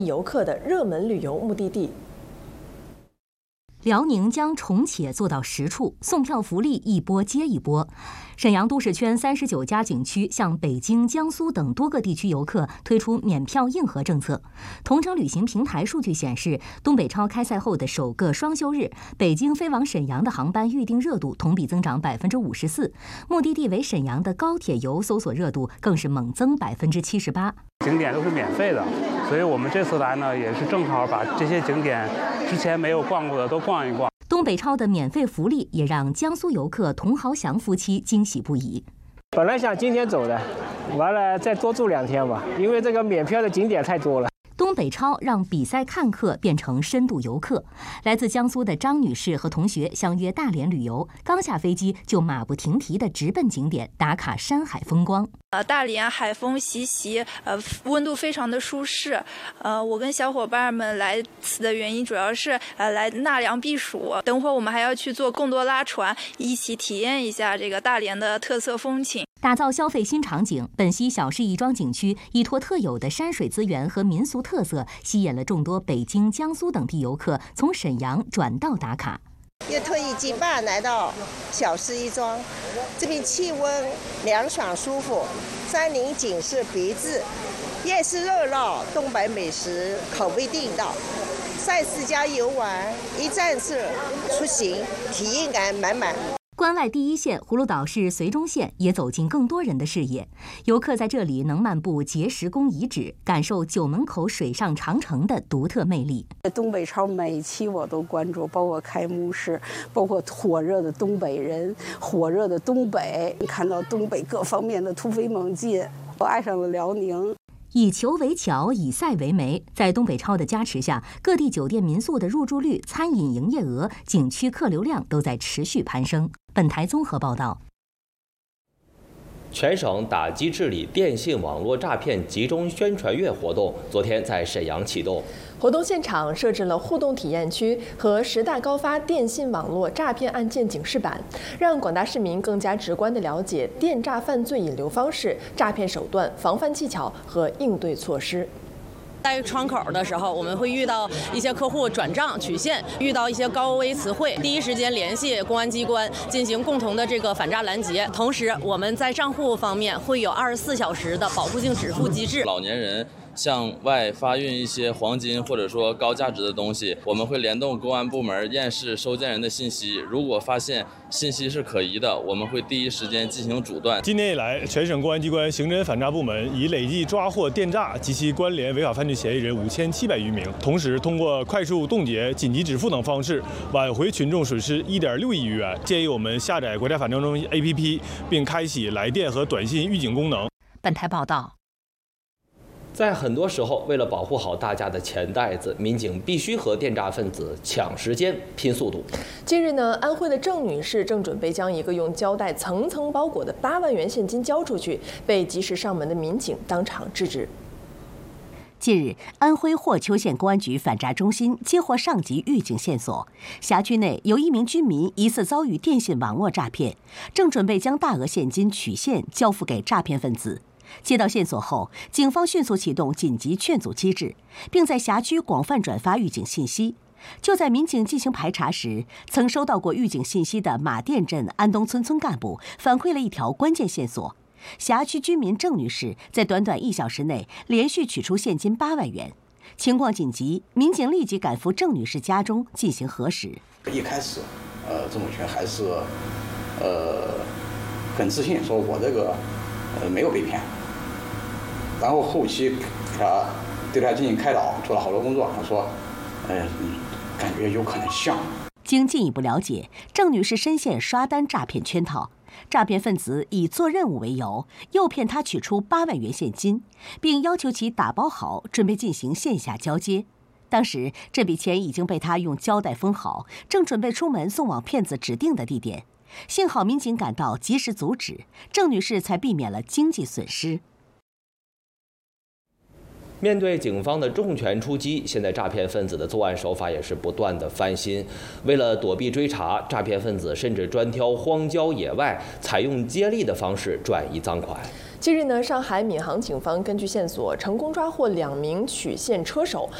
游客的热门旅游目的地。 辽宁将重且做到实处，送票福利一波接一波。沈阳都市圈39家景区向北京、江苏等多个地区游客推出免票硬核政策。同程旅行平台数据显示，东北超开赛后的首个双休日，北京飞往沈阳的航班预订热度同比增长54%，目的地为沈阳的高铁游搜索热度更是猛增78%。 景点都是免费的，所以我们这次来呢，也是正好把这些景点之前没有逛过的都逛一逛。 东北超的免费福利也让江苏游客童豪祥夫妻惊喜不已。 本来想今天走的，完了再多住2天吧，因为这个免票的景点太多了。 东北超让比赛看客变成深度游客。来自江苏的张女士和同学相约大连旅游，刚下飞机就马不停蹄地直奔景点打卡山海风光。 大连海风习习，温度非常的舒适。我跟小伙伴们来此的原因主要是来纳凉避暑。等会儿我们还要去坐贡多拉船，一起体验一下这个大连的特色风情。 打造消费新场景，本溪小市亦庄景区依托特有的山水资源和民俗特色，吸引了众多北京、江苏等地游客从沈阳转道打卡。 又特意结伴来到小市亦庄，这边气温凉爽舒服，山林景色别致，夜市热闹，东北美食口味地道，赛事加游玩，一站式出行，体验感满满。 关外第一线葫芦岛市绥中县也走进更多人的视野，游客在这里能漫步碣石宫遗址，感受九门口水上长城的独特魅力。 东北超每期我都关注，包括开幕式，包括火热的东北人，火热的东北，看到东北各方面的突飞猛进，我爱上了辽宁。 以球为桥，以赛为媒，在东北超的加持下，各地酒店民宿的入住率、餐饮营业额、景区客流量都在持续攀升。本台综合报道。 全省打击治理电信网络诈骗集中宣传月活动昨天在沈阳启动。 活动现场设置了互动体验区和10大高发电信网络诈骗案件警示板，让广大市民更加直观地了解电诈犯罪引流方式、诈骗手段、防范技巧和应对措施。 在窗口的时候，我们会遇到一些客户转账取现，遇到一些高危词汇，第一时间联系公安机关进行共同的这个反诈拦截。同时，我们在账户方面会有24小时的保护性止付机制。 老年人向外发运一些黄金或者说高价值的东西，我们会联动公安部门验视收件人的信息，如果发现信息是可疑的，我们会第一时间进行阻断。 今年以来，全省公安机关刑侦反诈部门已累计抓获电诈及其关联违法犯罪嫌疑人5700余名，同时通过快速冻结、紧急止付等方式挽回群众损失1.6亿余元。建议我们下载国家反诈中心 APP， 并开启来电和短信预警功能。 本台报道。 在很多时候，为了保护好大家的钱袋子，民警必须和电诈分子抢时间、拼速度。 近日呢，安徽的郑女士正准备将一个用胶带层层包裹的8万元现金交出去，被及时上门的民警当场制止。 近日，安徽霍邱县公安局反诈中心接获上级预警线索，辖区内有1名居民疑似遭遇电信网络诈骗，正准备将大额现金取现交付给诈骗分子。接到线索后，警方迅速启动紧急劝阻机制，并在辖区广泛转发预警信息。就在民警进行排查时，曾收到过预警信息的马店镇安东村村干部反馈了一条关键线索：辖区居民郑女士在短短1小时内连续取出现金8万元。情况紧急，民警立即赶赴郑女士家中进行核实。 一开始，郑某群还是很自信，说我这个没有被骗。然后后期对他进行开导，做了好多工作。他说，感觉有可能像。 经进一步了解，郑女士深陷刷单诈骗圈套，诈骗分子以做任务为由，诱骗她取出8万元现金，并要求其打包好，准备进行线下交接。当时这笔钱已经被她用胶带封好，正准备出门送往骗子指定的地点。幸好民警赶到，及时阻止，郑女士才避免了经济损失。 面对警方的重拳出击，现在诈骗分子的作案手法也是不断的翻新。为了躲避追查，诈骗分子甚至专挑荒郊野外，采用接力的方式转移赃款。 近日呢，上海闵行警方根据线索成功抓获2名曲线车手，